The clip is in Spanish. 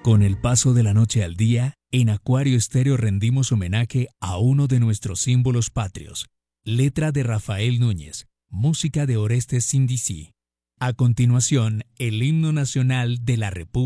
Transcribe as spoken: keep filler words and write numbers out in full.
Con el paso de la noche al día, en Acuario Estéreo rendimos homenaje a uno de nuestros símbolos patrios. Letra de Rafael Núñez, música de Orestes Sindisi. A continuación, el himno nacional de la República.